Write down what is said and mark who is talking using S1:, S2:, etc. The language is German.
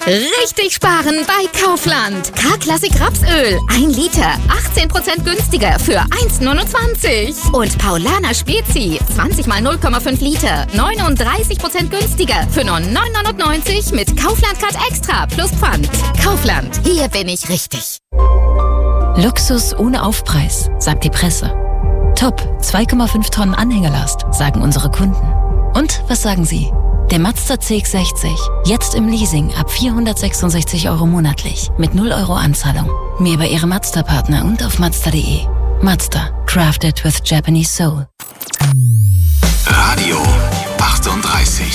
S1: Richtig sparen bei Kaufland. K-Klassik Rapsöl. 1 Liter. 18% günstiger für 1,29. Und Paulaner Spezi. 20 mal 0,5 Liter. 39% günstiger für nur 9,99 mit Kaufland-Card Extra plus Pfand. Kaufland. Hier bin ich richtig.
S2: Luxus ohne Aufpreis, sagt die Presse. Top, 2,5 Tonnen Anhängerlast, sagen unsere Kunden. Und was sagen Sie? Der Mazda CX-60, jetzt im Leasing ab 466 € monatlich, mit 0 € Anzahlung. Mehr bei Ihrem Mazda-Partner und auf Mazda.de. Mazda, crafted with Japanese soul.
S3: Radio 38.